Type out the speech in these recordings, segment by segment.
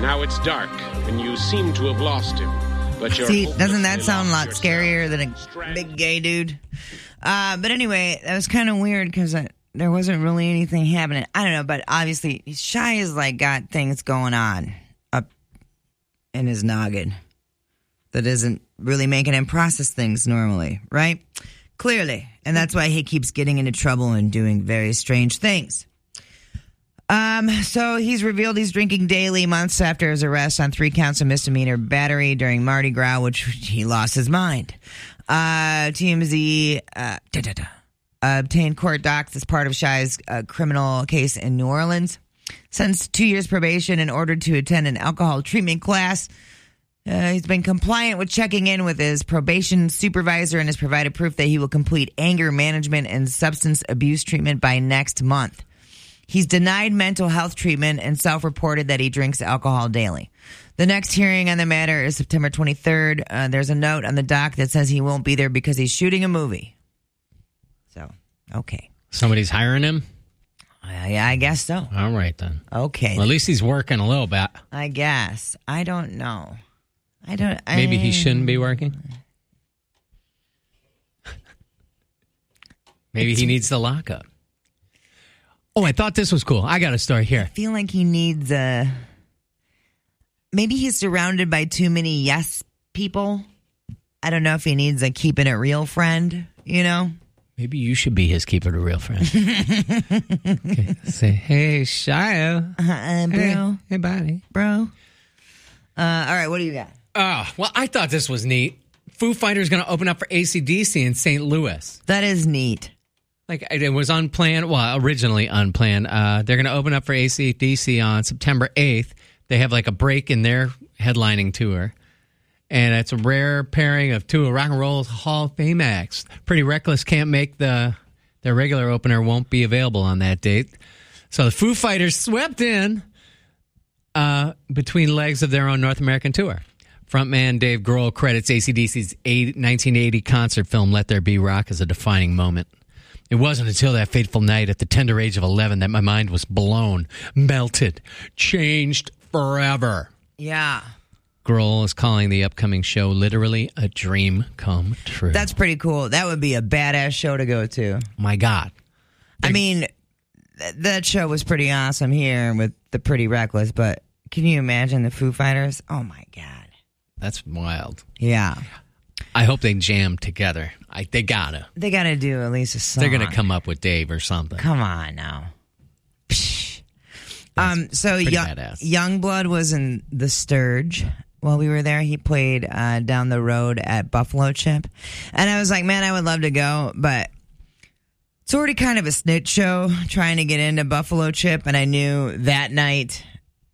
Now it's dark, and you seem to have lost him. But you're See, doesn't that hopelessly sound a lot lost scarier yourself. than a big gay dude? But anyway, that was kind of weird because there wasn't really anything happening. I don't know, but obviously, Shy has like got things going on up in his noggin that isn't really making him process things normally, right? Clearly. And that's why he keeps getting into trouble and doing very strange things. So he's revealed he's drinking daily months after his arrest on 3 counts of misdemeanor battery during Mardi Gras, which he lost his mind. TMZ obtained court docs as part of Shy's criminal case in New Orleans. Sentenced 2 years probation and ordered to attend an alcohol treatment class. He's been compliant with checking in with his probation supervisor and has provided proof that he will complete anger management and substance abuse treatment by next month. He's denied mental health treatment and self-reported that he drinks alcohol daily. The next hearing on the matter is September 23rd. There's a note on the doc that says he won't be there because he's shooting a movie. So, okay. Somebody's hiring him? Yeah, I guess so. All right, then. Okay. Well, at least he's working a little bit. I guess. I don't know. Maybe he shouldn't be working? Maybe he needs the lockup. Oh, I thought this was cool. I got a story here. I feel like he needs maybe he's surrounded by too many yes people. I don't know if he needs a keeping it real friend, you know? Maybe you should be his keep it a real friend. Okay. Say, hey, Shia. Bro. Hey, buddy. Bro. All right, what do you got? Well, I thought this was neat. Foo Fighters going to open up for AC/DC in St. Louis. That is neat. Like, it was unplanned. Well, originally unplanned. They're going to open up for AC/DC on September 8th. They have like a break in their headlining tour. And it's a rare pairing of two of Rock and Roll Hall of Fame acts. Pretty Reckless can't make their regular opener, won't be available on that date. So the Foo Fighters swept in between legs of their own North American tour. Frontman Dave Grohl credits AC/DC's 1980 concert film Let There Be Rock as a defining moment. It wasn't until that fateful night at the tender age of 11 that my mind was blown, melted, changed forever. Yeah. Grohl is calling the upcoming show literally a dream come true. That's pretty cool. That would be a badass show to go to. My God. I mean, that show was pretty awesome here with the Pretty Reckless, but can you imagine the Foo Fighters? Oh, my God. That's wild. Yeah. I hope they jam together. They gotta. They gotta do at least a song. They're gonna come up with Dave or something. Come on now. So badass. Youngblood was in the Sturge while we were there. He played down the road at Buffalo Chip. And I was like, man, I would love to go, but it's already kind of a snitch show trying to get into Buffalo Chip. And I knew that night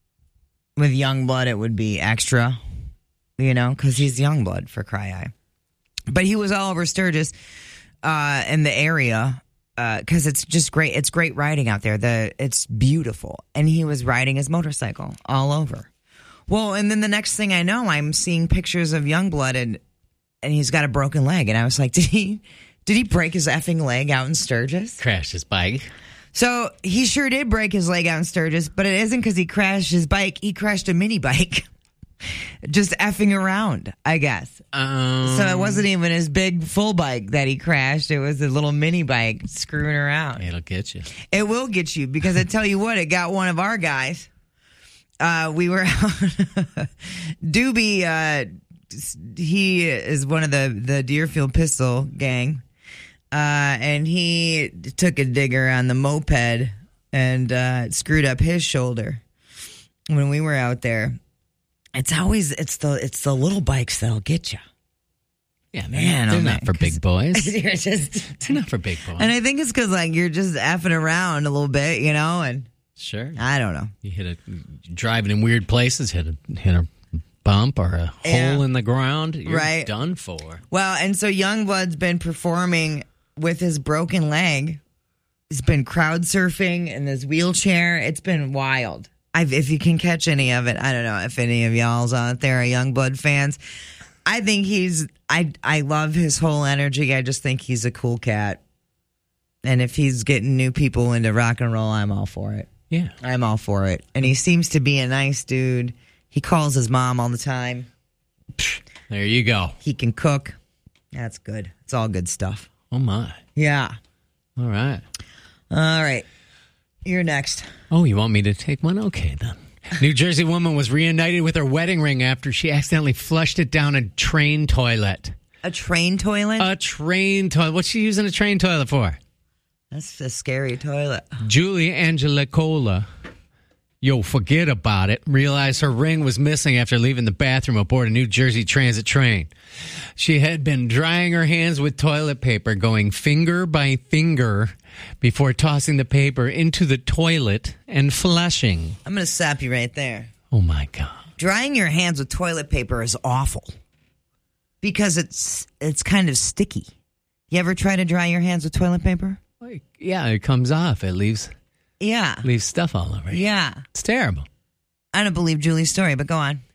with Youngblood it would be extra, you know, because he's Youngblood for Cry Eye. But he was all over Sturgis in the area because it's just great. It's great riding out there. It's beautiful. And he was riding his motorcycle all over. Well, and then the next thing I know, I'm seeing pictures of Youngblood and he's got a broken leg. And I was like, did he break his effing leg out in Sturgis? Crashed his bike. So he sure did break his leg out in Sturgis, but it isn't because he crashed his bike. He crashed a mini bike. Just effing around, I guess. So it wasn't even his big full bike that he crashed. It was a little mini bike screwing around. It'll get you. It will get you because I tell you what, it got one of our guys. We were out. Doobie, he is one of the Deerfield Pistol gang. And he took a digger on the moped and screwed up his shoulder when we were out there. It's the little bikes that'll get you. Yeah, man, they're not for big boys. They're not for big boys. And I think it's because like you're just effing around a little bit, you know. And sure, I don't know. You driving in weird places, hit a bump or a hole in the ground. You're done for. Well, and so Youngblood's been performing with his broken leg. He's been crowd surfing in his wheelchair. It's been wild. If you can catch any of it, I don't know if any of y'all's out there are Youngblood fans. I think I love his whole energy. I just think he's a cool cat. And if he's getting new people into rock and roll, I'm all for it. Yeah. I'm all for it. And he seems to be a nice dude. He calls his mom all the time. There you go. He can cook. That's good. It's all good stuff. Oh, my. Yeah. All right. All right. You're next. Oh, you want me to take one? Okay, then. New Jersey woman was reunited with her wedding ring after she accidentally flushed it down a train toilet. A train toilet? A train toilet. What's she using a train toilet for? That's a scary toilet. Julie Angelicola, forget about it, realized her ring was missing after leaving the bathroom aboard a New Jersey Transit train. She had been drying her hands with toilet paper, going finger by finger before tossing the paper into the toilet and flushing. I'm going to stop you right there. Oh, my God. Drying your hands with toilet paper is awful because it's kind of sticky. You ever try to dry your hands with toilet paper? Yeah, it comes off. It leaves stuff all over you. Yeah. It's terrible. I don't believe Julie's story, but go on.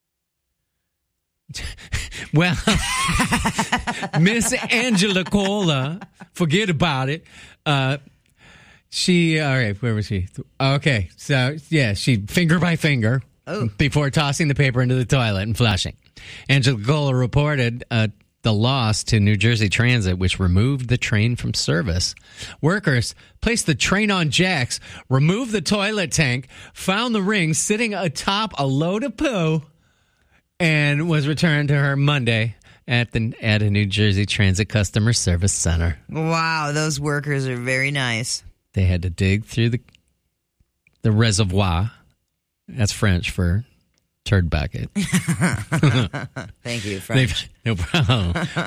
Well, Miss Angela Cola, forget about it. All right, where was she? Okay, so, yeah, she finger by finger before tossing the paper into the toilet and flushing. Angela Cola reported the loss to New Jersey Transit, which removed the train from service. Workers placed the train on jacks, removed the toilet tank, found the ring sitting atop a load of poo, and was returned to her Monday at a New Jersey Transit Customer Service Center. Wow, those workers are very nice. They had to dig through the reservoir. That's French for turd bucket. Thank you, French. No problem.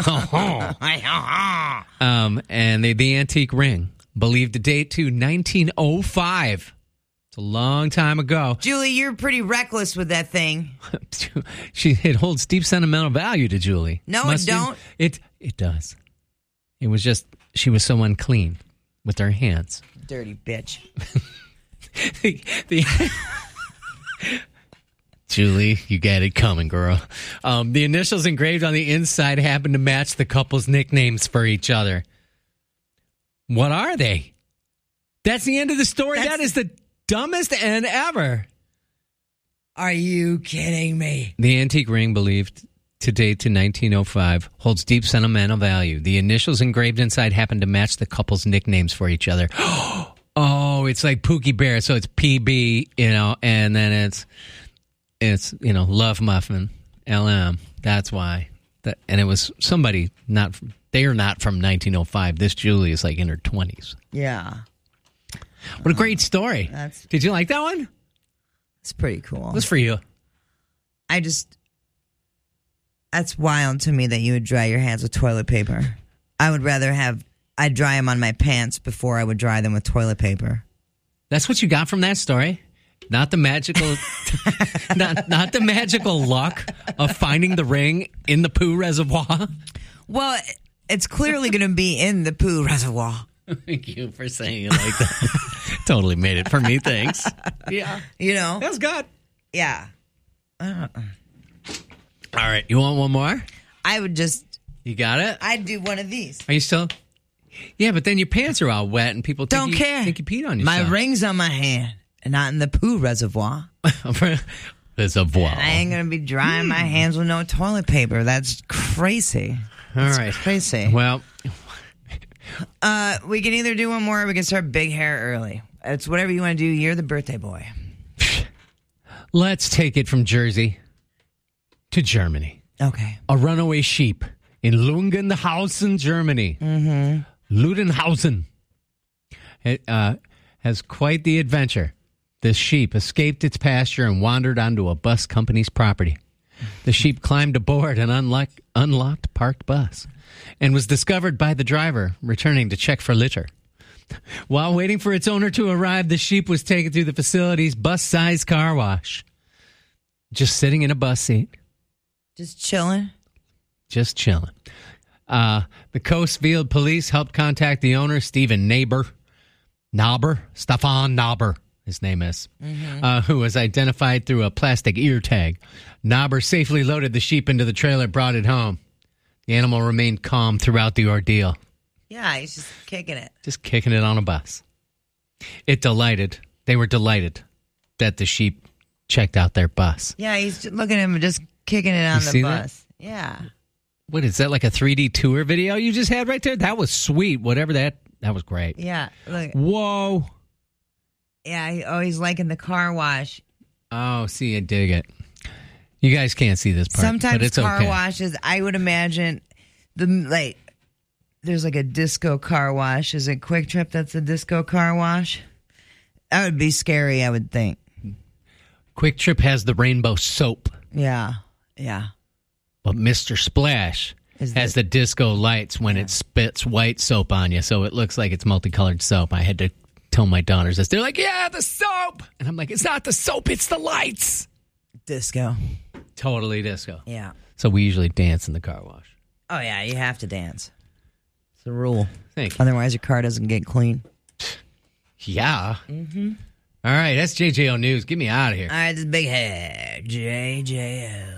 And the antique ring, believed to date to 1905. It's a long time ago. Julie, you're pretty reckless with that thing. It holds deep sentimental value to Julie. No, it don't. It does. It was just, she was so unclean with her hands. Dirty bitch. Julie, you got it coming, girl. The initials engraved on the inside happen to match the couple's nicknames for each other. What are they? That's the end of the story. That is the dumbest end ever. Are you kidding me? The antique ring, believed to date to 1905, holds deep sentimental value. The initials engraved inside happen to match the couple's nicknames for each other. Oh, it's like Pookie Bear, so it's PB, and then it's Love Muffin, LM. That's why. And it was somebody they are not from 1905. This Julie is like in her 20s. Yeah. What a great story. Did you like that one? It's pretty cool. What's for you? That's wild to me that you would dry your hands with toilet paper. I'd dry them on my pants before I would dry them with toilet paper. That's what you got from that story? Not the magical, not the magical luck of finding the ring in the poo reservoir? Well, it's clearly going to be in the poo reservoir. Thank you for saying it like that. Totally made it for me, thanks. Yeah. That's good. Yeah. All right, you want one more? You got it? I'd do one of these. Are you still? Yeah, but then your pants are all wet and people don't care. Think you peed on yourself. My ring's on my hand and not in the poo reservoir. Reservoir. And I ain't going to be drying my hands with no toilet paper. That's crazy. That's crazy. Well, we can either do one more or we can start big hair early. It's whatever you want to do. You're the birthday boy. Let's take it from Jersey to Germany. Okay. A runaway sheep in Lungenhausen, Germany. Mm-hmm. Ludenhausen. It has quite the adventure. This sheep escaped its pasture and wandered onto a bus company's property. The sheep climbed aboard an unlocked parked bus and was discovered by the driver returning to check for litter. While waiting for its owner to arrive, the sheep was taken through the facility's bus-sized car wash. Just sitting in a bus seat. Just chilling? Just chilling. The Coesfield police helped contact the owner, Stefan Naber, his name is, who was identified through a plastic ear tag. Naber safely loaded the sheep into the trailer, brought it home. The animal remained calm throughout the ordeal. Yeah, he's just kicking it. Just kicking it on a bus. They were delighted that the sheep checked out their bus. Yeah, he's looking at him just kicking it on the see bus. Yeah. What is that, like a 3D tour video you just had right there? That was sweet. Whatever that was great. Yeah. Look. Whoa. Yeah, he's liking the car wash. Oh, see, I dig it. You guys can't see this part, Sometimes but it's car okay. washes, I would imagine, there's like a disco car wash. Is it Quick Trip that's a disco car wash? That would be scary, I would think. Quick Trip has the rainbow soap, Yeah. but Mr. Splash has the disco lights when it spits white soap on you, so it looks like it's multicolored soap. I had to tell my daughters this. They're like, yeah, the soap! And I'm like, it's not the soap, it's the lights! Disco. Totally disco. Yeah. So we usually dance in the car wash. Oh, yeah, you have to dance. It's the rule. Thank you. Otherwise, your car doesn't get clean. Yeah. Mm-hmm. All right, that's JJO News. Get me out of here. All right, this big head. JJO.